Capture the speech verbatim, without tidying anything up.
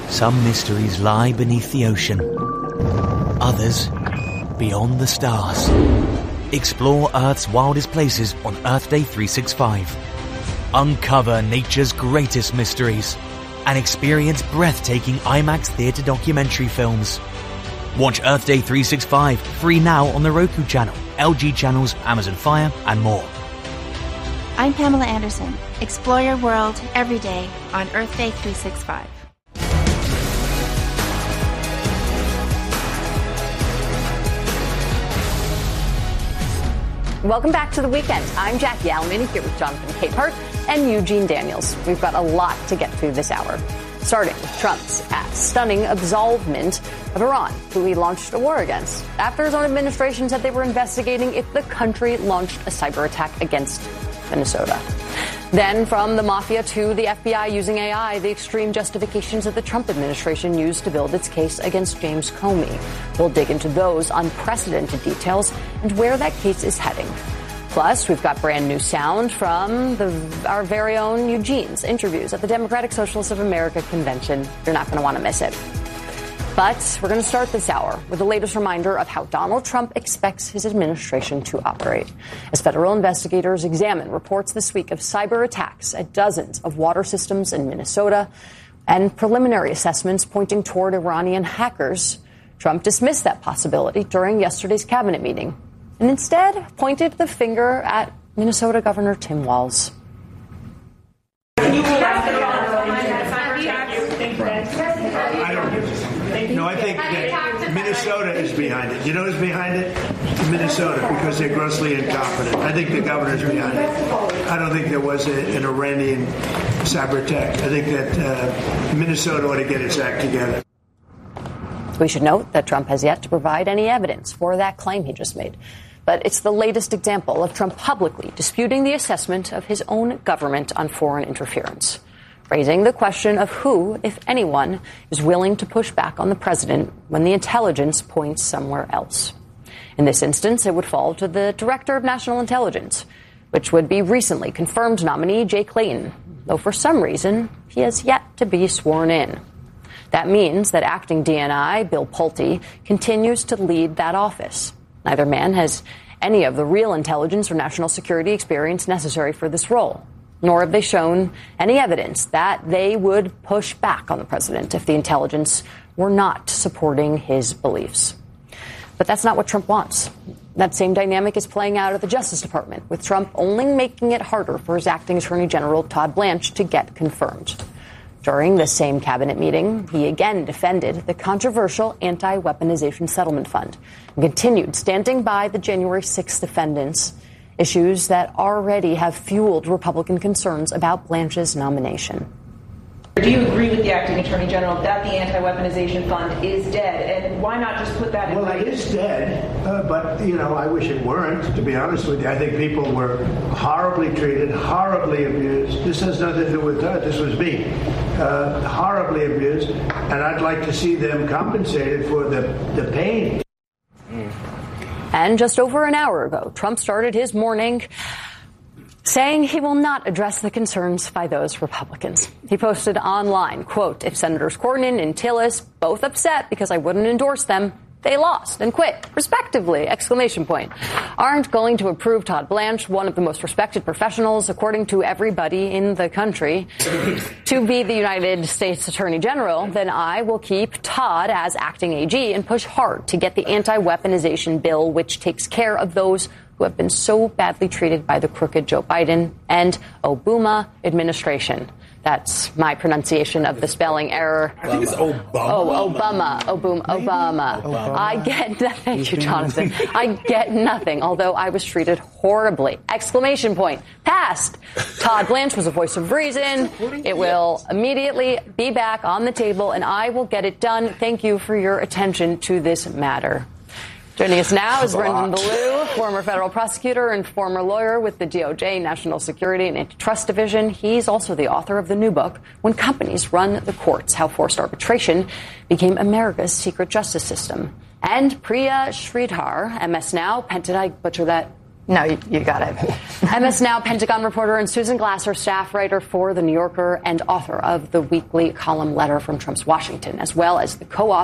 Some mysteries lie beneath the ocean. Others, beyond the stars. Explore Earth's wildest places on Earth Day three sixty-five. Uncover nature's greatest mysteries and experience breathtaking IMAX theater documentary films. Watch Earth Day three sixty-five free now on the Roku channel, L G channels, Amazon Fire, and more. I'm Pamela Anderson. Explore your world every day on Earth Day three sixty-five. Welcome back to The Weekend. I'm Jackie Alamany here with Jonathan Capehart and Eugene Daniels. We've got a lot to get through this hour, starting with Trump's stunning absolvement of Iran, who he launched a war against, after his own administration said they were investigating if the country launched a cyber attack against Minnesota. Then from the mafia to the F B I using A I, the extreme justifications that the Trump administration used to build its case against James Comey. We'll dig into those unprecedented details and where that case is heading. Plus, we've got brand new sound from the, our very own Eugene's interviews at the Democratic Socialists of America convention. You're not going to want to miss it. But we're going to start this hour with the latest reminder of how Donald Trump expects his administration to operate, as federal investigators examine reports this week of cyber attacks at dozens of water systems in Minnesota and preliminary assessments pointing toward Iranian hackers. Trump dismissed that possibility during yesterday's cabinet meeting and instead pointed the finger at Minnesota Governor Tim Walz. No, I think that Minnesota is behind it. You know who's behind it? Minnesota, because they're grossly incompetent. I think the governor's behind it. I don't think there was a, an Iranian cyber attack. I think that uh, Minnesota ought to get its act together. We should note that Trump has yet to provide any evidence for that claim he just made. But it's the latest example of Trump publicly disputing the assessment of his own government on foreign interference, raising the question of who, if anyone, is willing to push back on the president when the intelligence points somewhere else. In this instance, it would fall to the Director of National Intelligence, which would be recently confirmed nominee Jay Clayton, though for some reason he has yet to be sworn in. That means that acting D N I, Bill Pulte, continues to lead that office. Neither man has any of the real intelligence or national security experience necessary for this role, nor have they shown any evidence that they would push back on the president if the intelligence were not supporting his beliefs. But that's not what Trump wants. That same dynamic is playing out at the Justice Department, with Trump only making it harder for his acting Attorney General Todd Blanche to get confirmed. During this same cabinet meeting, he again defended the controversial anti-weaponization settlement fund and continued standing by the January sixth defendants, issues that already have fueled Republican concerns about Blanche's nomination. Do you agree with the acting Attorney General that the anti-weaponization fund is dead? And why not just put that in? Well, it is dead, uh, but, you know, I wish it weren't, to be honest with you. I think people were horribly treated, horribly abused. This has nothing to do with that. This was me. Uh, horribly abused. And I'd like to see them compensated for the, the pain. And just over an hour ago, Trump started his morning saying he will not address the concerns by those Republicans. He posted online, quote, "If Senators Cornyn and Tillis, both upset because I wouldn't endorse them, they lost and quit, respectively, exclamation point, aren't going to approve Todd Blanche, one of the most respected professionals, according to everybody in the country, to be the United States Attorney General, then I will keep Todd as acting A G and push hard to get the anti-weaponization bill, which takes care of those who have been so badly treated by the crooked Joe Biden and Obama administration." That's my pronunciation of the spelling error. I think it's Obama. Oh, Obama. Obama. Obama. Obama. I get nothing. Thank you, Jonathan. I get nothing, although I was treated horribly. Exclamation point. Passed. Todd Blanche was a voice of reason. It will immediately be back on the table, and I will get it done. Thank you for your attention to this matter. Joining us now is Brendan Ballou, former federal prosecutor and former lawyer with the D O J National Security and Antitrust Division. He's also the author of the new book, When Companies Run the Courts, How Forced Arbitration Became America's Secret Justice System. And Priya Sridhar, M S Now, did I butcher that No, you, you got it. M S Now Pentagon reporter and Susan Glasser, staff writer for The New Yorker and author of the weekly column Letter from Trump's Washington, as well as the co-author